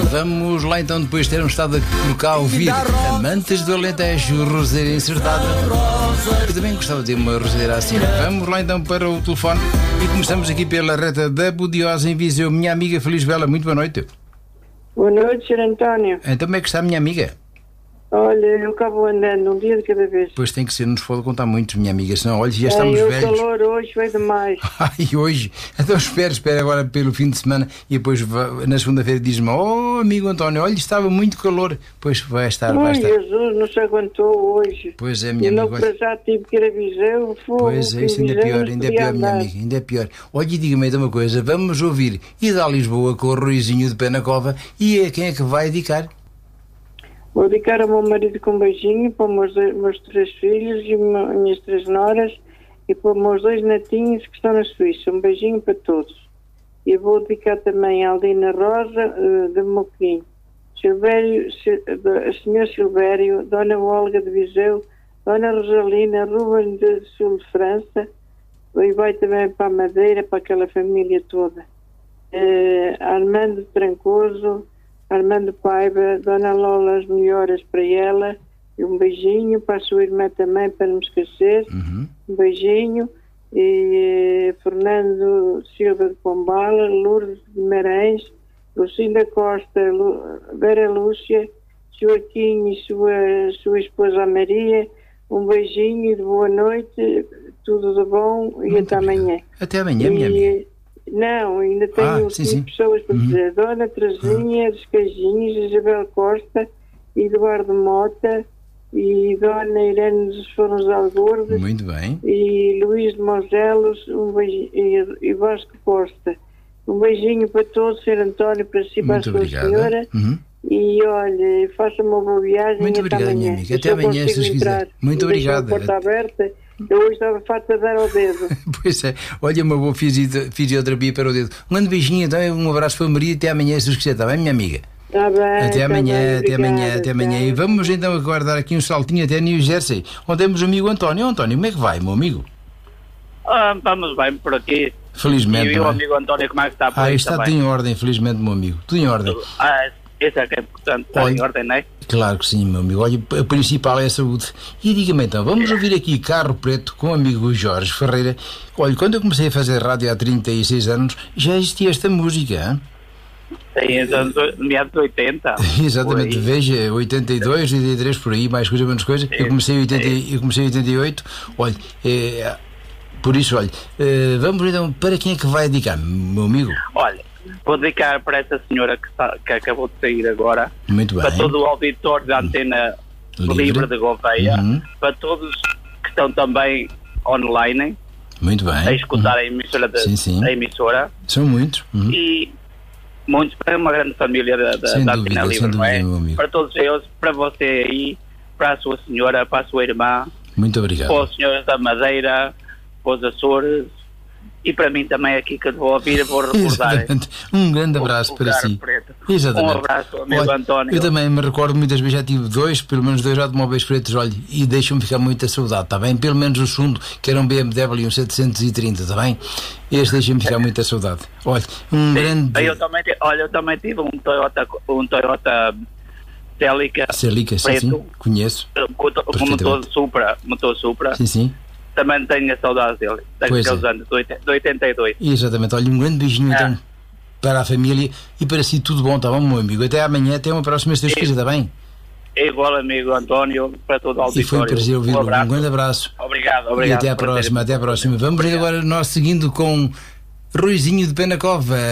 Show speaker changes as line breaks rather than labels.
Vamos lá então, depois de termos estado por cá a ouvir Amantes do Alentejo, roseira insertada. Eu também gostava de ter uma roseira assim. Vamos lá então para o telefone e começamos aqui pela reta da Budiosa em Viseu. Minha amiga Feliz Bela, muito boa noite.
Boa noite, Sr. António.
Então como é que está a minha amiga?
Olha, eu cá vou andando um dia de cada vez.
Pois tem que ser, nos pode contar muito, minha amiga, senão, olha, já estamos velhos.
O calor hoje foi demais.
Ai, hoje? Então espera agora pelo fim de semana e depois na segunda-feira diz-me: oh, amigo António, olha, estava muito calor. Pois vai estar.
Jesus, não se aguentou hoje.
Pois é, minha amiga.
Eu não para já tive que ir a Viseu.
Pois é, isso ainda é pior, minha amiga, ainda é pior. Olha, diga-me então uma coisa, vamos ouvir Ida a Lisboa com o Ruizinho de Pé na Cova, e a quem é que vai dedicar?
Vou dedicar ao meu marido com um beijinho, para os meus 3 filhos e minhas 3 noras, e para os meus 2 netinhos que estão na Suíça. Um beijinho para todos. E vou dedicar também à Aldina Rosa, de Moquim, Sr. Silvério, Dona Olga de Viseu, Dona Rosalina, Ruben de Sul de França, e vai também para a Madeira, para aquela família toda. Armando Trancoso, Armando Paiva, Dona Lola, as melhoras para ela, e um beijinho para a sua irmã também, para não me esquecer. Um beijinho. E Fernando Silva de Pombala, Lourdes de Guimarães, Lucinda Costa, Vera Lúcia, Joaquim e sua esposa Maria. Um beijinho e de boa noite, tudo de bom e até amanhã.
Até amanhã, minha amiga.
Não, ainda tenho 5 pessoas para dizer. Dona Terezinha dos Cajinhos, Isabel Costa, Eduardo Mota e Dona Irene dos Fornos Algordes.
Muito bem.
E Luís de Moselos, e Vasco Costa. Um beijinho para todos, Sr. António, para si, para a sua senhora. E olha, faça uma boa viagem.
Muito obrigada, minha amiga. Até amanhã, se vocês quiserem. Muito obrigada.
A porta aberta. Eu hoje estava farta de dar ao dedo.
Pois é, olha, uma boa fisioterapia para o dedo. Um grande beijinho, então, um abraço para a Maria. Até amanhã, se vocês quiserem, está bem, minha amiga?
Está bem.
Até amanhã,
até
amanhã, até amanhã. E vamos então aguardar aqui um saltinho até New Jersey, onde temos o amigo António. António, como é que vai, meu amigo?
Vamos bem por aqui.
Felizmente.
E o amigo António, como é que está por aí?
Está tudo em ordem, felizmente, meu amigo. Tudo em ordem.
Isso é que é importante, está em ordem, não é?
Claro que sim, meu amigo. Olha, a principal é a saúde. E diga-me então, vamos ouvir aqui Carro Preto com o amigo Jorge Ferreira. Olha, quando eu comecei a fazer rádio há 36 anos, já existia esta música, hein?
Sim, meados de 80.
Exatamente, veja, 82, 83, por aí, mais coisa, menos coisa. Eu comecei em 88. Olha, por isso, olha, vamos então, para quem é que vai dedicar, meu amigo?
Olha, vou dedicar para essa senhora que acabou de sair agora.
Muito bem.
Para todo o auditório da Antena Livre de Gouveia. Para todos que estão também online.
Muito bem.
A escutar a emissora. A emissora.
São muitos.
E muitos, para uma grande família da Antena Livre, não é? Para todos eles, para você aí, para a sua senhora, para a sua irmã.
Muito obrigado.
Para os senhores da Madeira, para os Açores. E para mim também aqui que eu vou ouvir, vou recordar.
Exatamente. Um grande abraço para si. Exatamente.
Um abraço, amigo António.
Eu também me recordo muitas vezes, já tive pelo menos dois automóveis pretos, olha, e deixam-me ficar muita saudade, está bem? Pelo menos o segundo, que era um BMW, um 730, está bem? Este deixa-me ficar muita saudade. Olha, grande...
Eu também tive um Toyota Celica preto,
sim, conheço.
Com motor Supra.
Sim.
Também tenho a saudade dele, daqueles anos, de 82.
Exatamente, olha, um grande beijinho então para a família e para si tudo bom, está bom, meu amigo? Até amanhã, até uma próxima, se Deus quiser, está bem?
É igual, amigo António, para todo o auditório.
E foi um prazer ouvi-lo, um grande abraço.
Obrigado.
E até à próxima. Vamos agora nós seguindo com Ruizinho de Pé na Cova.